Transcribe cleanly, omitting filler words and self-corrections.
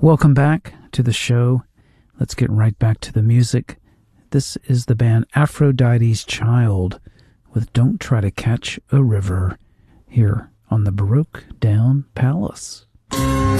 Welcome back to the show. Let's get right back to the music. This is the band Aphrodite's Child with Don't Try to Catch a River here on the Baroque Down Palace.